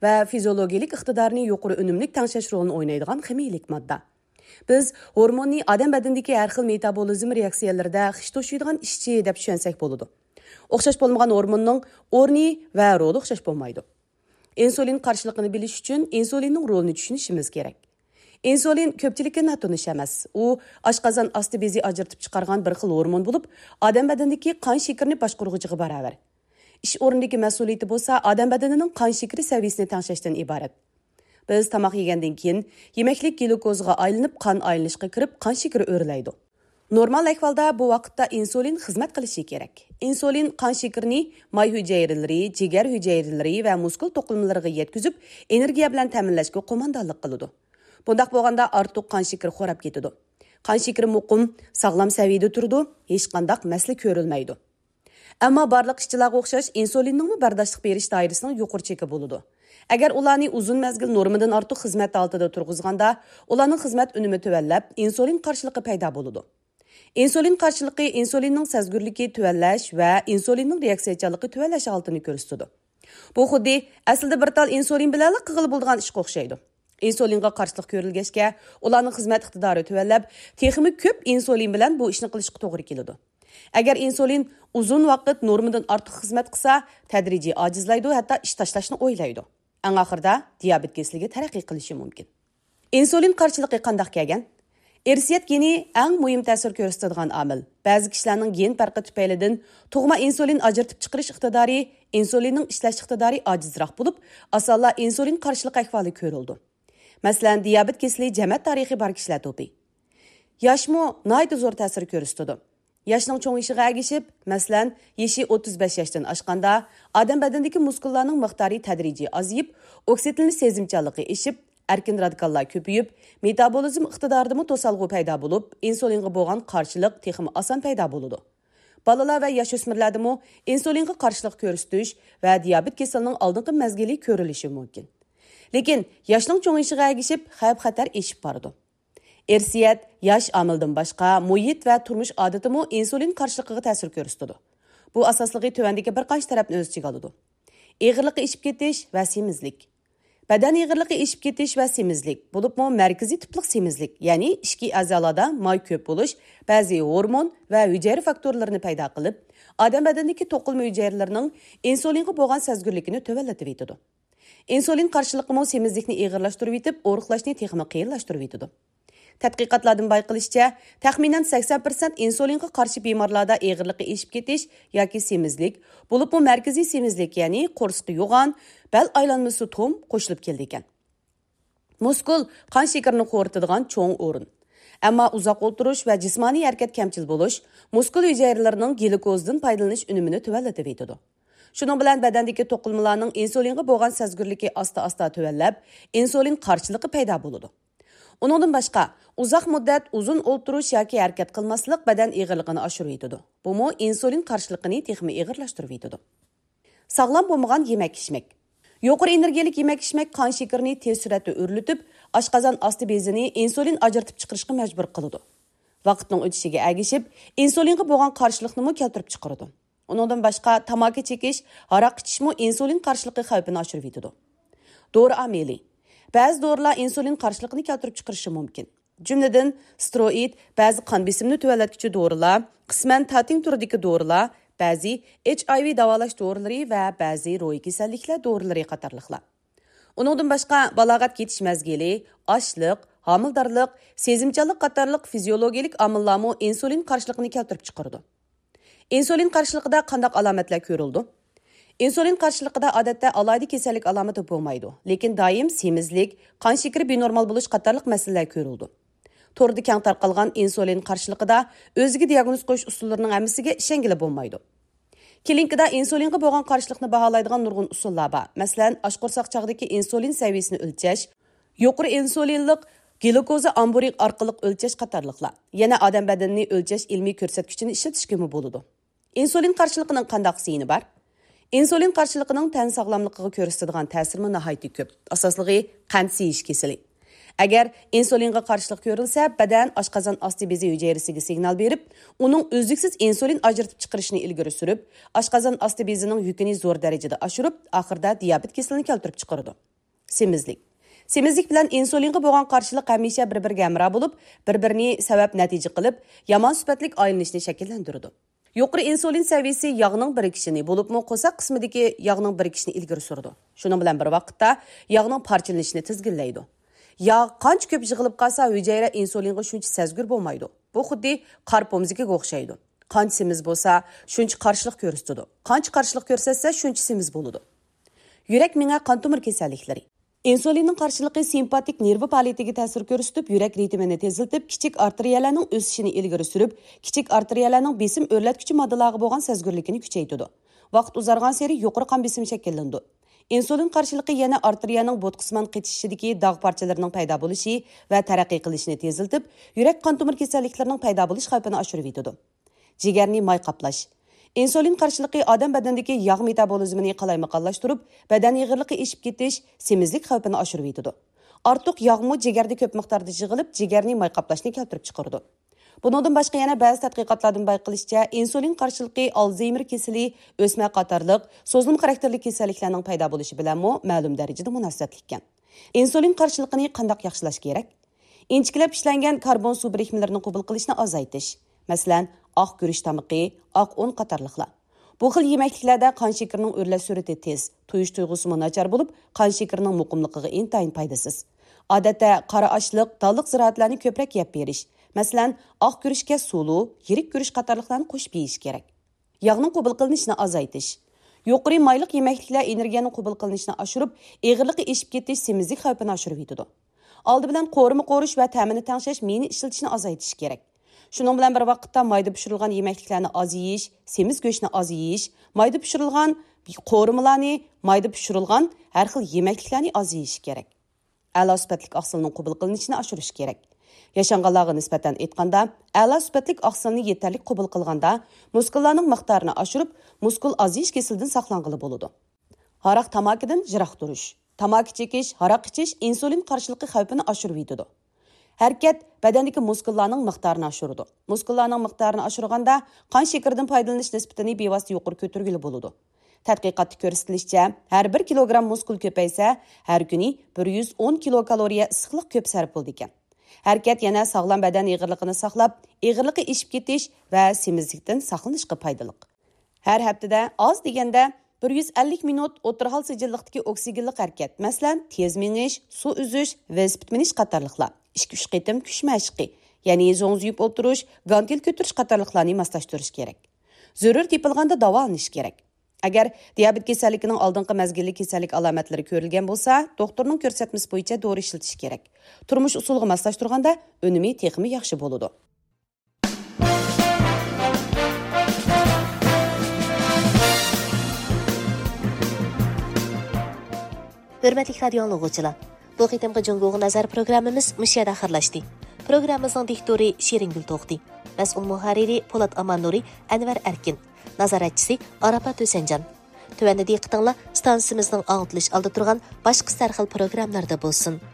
va fiziologik iqtidorni yuqori unumli tengshash rolini o'ynaydigan ximiyalik modda. Biz hormonni odam badanidagi har xil metabolizm reaksiyalarida xish to'shiydigan ishchi deb tushunsak bo'ladi. O'xshash bo'lmagan hormonning o'rni va roli o'xshash bo'lmaydi. Insulin qarshiligini bilish uchun insulinning rolini tushunishimiz kerak. Insulin ko'pchilikka natunish emas. U oshqozon osti bezi ajratib chiqargan bir xil hormon bo'lib, odam badanidagi qon shakarini boshqaruvchiga barobar. Ish o'rnidagi mas'uliyati bo'lsa, odam badanining qon shakari saviyasini tengshashdan iborat. Biz tamoq yegandan keyin yemaklik glyukozga aylanib, qon aylanishga kirib, qon shakari o'rlaydi. Normal ahvolda bu vaqtda insulin xizmat qilishi kerak. Insulin qon shakarini may hujayralari, jigar hujayralari va muskul to'qimalariga yetkazib, energiya bilan ta'minlashga qo'mondonlik qiladi. Bundaq bo'lganda ortiq qon shakari xo'rab ketadi. Qon shakari muqim, sog'lom saviyada turadi, hech qanday masala ko'rilmaydi. Ammo barliq ishchilarga o'xshash insulinning bardoshlik berish doirasining yuqori cheki bo'ladi. Agar ularni uzun mazgil normadan ortiq xizmat altida turg'izganda, ularning xizmat unumi tuvallab, insulin qarshiligi paydo bo'ladi. Insulin qarshiligi insulinning sezgurligi tuvallash va insulinning reaksiyachiligi tuvallash holatini ko'rsatadi. Bu xuddi aslida bir tal insulin bilan qilib bo'lgan ishga o'xshaydi. Insulinga qarshilik ko'rilgachga, ularning xizmat iqtidori tuvallab, texmi ko'p insulin bilan bu ishni qilishga to'g'ri keladi. Agar insulin uzun vaqt normadan ortiq xizmat qilsa, tadrijiy ojizlaydi, hatto ish tashlashni o'ylaydi. Eng oxirida diabet kasalligi taraqqiy qilishi mumkin. Insulin qarshiligi qanday kelgan? Irsiyat geni eng muhim ta'sir ko'rsatadigan omil. Ba'zi kishilarning gen farqi tufaylidan tug'ma insulin ajratib chiqarish iqtidori, insulinning ishlash iqtidori ojizroq bo'lib, asalla insulin qarshilik ahvoli ko'rildi. Masalan, diabet kasalligi jamiyat tarixi bor kishilar to'pi. Yoshmi nihoyat zo'r ta'sir ko'rsatadi. Yoshning cho'ng'ishiga ergishib, masalan, yoshi 35 yoshdan oshganda, odam badanidagi muskullarning miqdori tadrijiy ozayib, oksidlanish sezimchanligi eshib, erkin radikallar ko'payib, metabolizm iqtidoridagi to'salg'u paydo bo'lib, insulinga bo'lgan qarshilik texmi oson paydo bo'ladi. Bolalar va yosh o'smirlardami insulinga qarshilik ko'rsatish va diabet kasalining oldingi mazgili ko'rilishi mumkin. Lekin yoshning cho'ng'ishiga ergishib, xavf-xatar eshib boradi. Irsiyat, yosh omildan boshqa muhit va turmush odatimi insulin qarshiligiga ta'sir ko'rsatadi. Bu asosligi tuvandagi bir qancha tarafni o'z ichiga oladi. Ig'irlikqa eshib ketish va semizlik. Badan ig'irligi eshib ketish va semizlik bo'libmi markaziy tiplik semizlik, ya'ni ichki a'zolarda may ko'p bo'lish, ba'zi hormon va hujayra faktorlarini paydo qilib, odam badanidagi to'qilma hujayralarining insulinga bo'lgan sezgurligini tuvallatib etadi. Insulin qarshiligi semizlikni ig'irlashtirib etib, o'riqlashni texmi qiyinlashtirib etadi. Tadqiqotlardan bayqilishicha, taxminan 80% insulinga qarshi bemorlarda ig'irlikqa eshib ketish yoki semizlik, bo'lib markaziy semizlik, ya'ni qo'rsqi yo'g'on, bel aylanmasi tom qo'shilib keldi ekan. Muskul qon shakarini qo'ritadigan cho'ng o'rin. Ammo uzoq o'tirish va jismoniy harakat kamchil bo'lish muskul hujayralarining glyukozdan foydalanish unumini tuvallatib etadi. Shuning bilan badandagi to'qilmalarning insulinga bo'lgan sezgurligi asta-asta tuvallab, insulin qarshiligi paydo bo'ladi. Uningdan boshqa, uzoq muddat uzun o'tirish yoki harakat qilmaslik badan ig'irligini oshirib etadi. Bu insulin qarshiligini texmi ig'irlashtirib etadi. Sog'lom bo'lmagan yemak-ichmak. Yuqori energiyalik yemak-ichmak qon shakarini tez suratda o'rlitib, oshqozon osti bezini insulin ajratib chiqarishga majbur qiladi. Vaqtning o'tishiga ergishib, insulinga bo'lgan qarshilikni keltirib chiqaradi. Uningdan boshqa, tamaki chekish, aroq ichishmi insulin qarshiligi xavfini oshirib etadi. Dori ameli. Ba'zi dorilar insulin qarshiligini keltirib chiqarishi mumkin. Jumladan, steroid, ba'zi qon besimini tuvallatuvchi dorilar, qisman tatin turidagi dorilar, ba'zi HIV davolash dorilari va ba'zi ro'y kasalliklar dorilari qatorliqlar. Uningdan boshqa, balog'at ketish mazgili, ochliq, homildorlik, sezimchanlik qatorliq fiziologik omillarmi insulin qarshiligini keltirib chiqaradi. Insulin qarshiligida qanday alomatlar ko'rildi? Insulin qarshiligida odatda alohida kasallik alomati bo'lmaydi, lekin doim semizlik, qon shakari benormal bo'lish qatorliq masalalar ko'rildi. To'rda keng tarqalgan insulin qarshiligida o'ziga diagnoz qo'yish usullarining hammasiga ishongila bo'lmaydi. Klinikada insulinga bo'lgan qarshilikni baholaydigan nurg'un usullar bor. Masalan, oshqo'rsoq chog'dagi insulin saviyasini o'lchash, yuqori insulinlik glyukoza amburik orqali o'lchash qatorliqlar. Yana odam badanini o'lchash ilmiy ko'rsatkichini ishlatishga bo'ladi. Insulin qarshiligining qanday siyini bor? Insulin qarshiligining tan sog'lomligiga ko'rsatadigan ta'siri nihoyat ko'p. Asosligi qand siyish kasali. Agar insulinga qarshilik ko'rilsa, badan oshqozon osti bezi hujayrasiga signal berib, uning uzluksiz insulin ajratib chiqarishni ilgari surib, oshqozon osti bezining yukini zo'r darajada oshirib, oxirida diabet kasalligini keltirib chiqaradi. Semizlik. Semizlik bilan insulinga bo'lgan qarshilik hamisha bir-biriga hamroh bo'lib, bir-birini sabab natija qilib, yomon sifatlik aylanishni shakllantiradi. Yuqori insulin saviyasi yog'ning birikishini, bo'libmi qo'saq qismidagi yog'ning birikishini ilgari suradi. Shuning bilan bir vaqtda yog'ning parchalanishini tizginlaydi. Yog' qancha ko'p yig'ilib qolsa, hujayra insulinga shuncha sezgir bo'lmaydi. Bu xuddi qor pomziga o'xshaydi. Qancha semiz bo'lsa, shuncha qarshilik ko'rsatadi. Qancha qarshilik ko'rsatsa, shuncha semiz bo'ladi. Yurak minga qon tomir kasalliklari. Insulinning qarshiligi simpatik nervi faoliyatiga ta'sir ko'rsatib, yurak ritmini teziltib, kichik arteriyalarning o'sishini ilgari surib, kichik arteriyalarning besim o'rlatuvchi moddalarga bo'lgan sezgirligini kuchaytiradi. Vaqt uzargan sari yuqori qon besimi shakllandi. Insulin qarshiligi yana arteriyaning bo't qisman qetishidagi dog' parchalarining paydo bo'lishi va taraqqiy qilishini teziltib, yurak qon tomir kasalliklarining paydo bo'lish xavfini oshirib yetadi. Jigarni may qaplash. Insulin qarshiligi odam badanidagi yog' metabolizmini qalaymaqonlashtirib, badan yig'irligi eshib ketish, semizlik xavfini oshirib yetadi. Ortiq yog'mi jigarda ko'p miqdorda yig'ilib, jigarni may qaplashni keltirib chiqaradi. Bundan boshqa yana ba'zi tadqiqotlardan bayqilishicha, insulin qarshiligi Alzheimer kasali, o'sma qatorliq, so'zlim xarakterli kasalliklarning paydo bo'lishi bilan ma'lum darajada munosabatlikkan. Insulin qarshiligini qanday yaxshilash kerak? Inchiklab ishlangan karbon suv birikmalarini qabul qilishni azaytish. Masalan, oq guruch tamiqi, oq un qatorliqlar. Bu xil yemekliklarda qon shakarining o'rlash sur'ati tez, to'yish tuyg'usi nachar bo'lib, qon shakarining muqimligiga intayin foydasiz. Odatda qora oshliq, toliq ziroatlarni ko'proq yeb berish. Masalan, oq guruchga sulu, yirik guruch qatorliqlarni qo'shib yeyish kerak. Yog'ning qabul qilinishini azaytish. Yuqori mayliq yemekliklar energiyaning qabul qilinishini oshirib, eg'irligi eshib ketish, semizlik xavfini oshirib yetadi. Oldi bilan qo'rima qo'rish va ta'mini tangshash meni ishlatishni azaytish kerak. Shuning bilan bir vaqtda mayda pishirilgan yemekliklarni oz yeyish, semiz go'shtni oz yeyish, mayda pishirilgan qo'rimalarni, mayda pishirilgan har xil yemekliklarni oz yeyish kerak. A'lo sifatlik oqsilning qabul qilinishini oshirish kerak. Yashanganlarga nisbatan aytganda, a'lo sifatlik oqsilni yetarli qabul qilganda, muskullarning miqdorini oshirib, muskul ozish kasaldan saqlanqili bo'ladi. Haroq tamakidan jiroq turish. Tamaki chekish, haroq ichish insulin qarshiligi xavfini oshirib yetadi. Harakat badandagi muskullarning miqdorini oshiradi. Muskullarning miqdorini oshirganda qon shakaridan foydalanish nisbatini bevosita yuqori ko'targili bo'ladi. Tadqiqotda ko'rsatilishicha, har 1 kilogramm muskul ko'paysa, har kuni 110 kilokaloriya issiqlik ko'p sarf bo'ldi ekan. Harakat yana sog'lom badan eg'irligini saqlab, eg'irligi eshib ketish va semizlikdan saqlanishga foydali. Har haftada oz deganda 150 minut o'tirhol sijillikdagi oksigenli harakat, masalan, tez minish, suv uzish, velosiped minish qatorliqlar. 2-3 qitim kuch mashqi, ya'ni zo'ngzuyib o'tirish, gantel ko'tarish qatorliqlarni moslashtirish kerak. Zarur tepilganda davolanish kerak. Agar diabet kasalligining oldingi mazgilli kasallik alomatlari ko'rilgan bo'lsa, doktorning ko'rsatmasi bo'yicha dori ishlatish kerak. Turmush usuliga moslashtirganda unumi texmi yaxshi bo'ladi. Hürmetli radio anlıqçılar, bu qitimqi Jungo'ga nazar programmamiz müşiyada axırlaşdı. Programmamizning diktori Şeringül To'xti, mas'ul muharriri Polat Amannuri, Anvar Erkin, nazoratchisi Arafat O'senjan. Tövəndə diqqətinizlə stansiyaimizning anglitilish oldi turgan boshqa sarxil programmalarda bo'lsin.